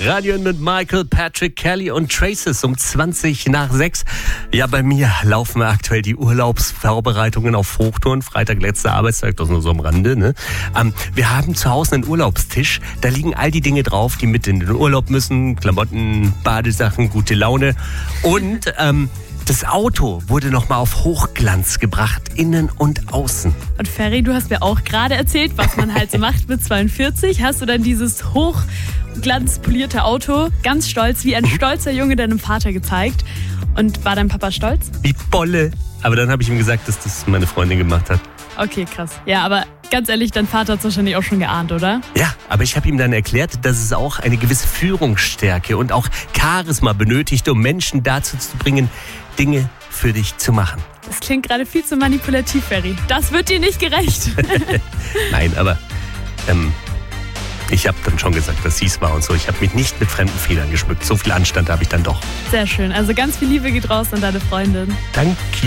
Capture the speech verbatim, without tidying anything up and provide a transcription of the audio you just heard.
Radio mit Michael, Patrick, Kelly und Traces um zwanzig nach sechs. Ja, bei mir laufen aktuell die Urlaubsvorbereitungen auf Hochtouren. Freitag, letzter Arbeitstag, das nur so am Rande. Ne? Ähm, wir haben zu Hause einen Urlaubstisch. Da liegen all die Dinge drauf, die mit in den Urlaub müssen. Klamotten, Badesachen, gute Laune. Und ähm, das Auto wurde nochmal auf Hochglanz gebracht, innen und außen. Und Ferry, du hast mir auch gerade erzählt, was man halt so macht mit zweiundvierzig. Hast du dann dieses hochglanzpolierte Auto ganz stolz, wie ein stolzer Junge deinem Vater gezeigt. Und war dein Papa stolz? Wie Bolle. Aber dann habe ich ihm gesagt, dass das meine Freundin gemacht hat. Okay, krass. Ja, aber ganz ehrlich, dein Vater hat es wahrscheinlich auch schon geahnt, oder? Ja, aber ich habe ihm dann erklärt, dass es auch eine gewisse Führungsstärke und auch Charisma benötigt, um Menschen dazu zu bringen, Dinge für dich zu machen. Das klingt gerade viel zu manipulativ, Ferry. Das wird dir nicht gerecht. Nein, aber ähm, ich habe dann schon gesagt, dass sie es war und so. Ich habe mich nicht mit fremden Federn geschmückt. So viel Anstand habe ich dann doch. Sehr schön. Also ganz viel Liebe geht raus an deine Freundin. Danke.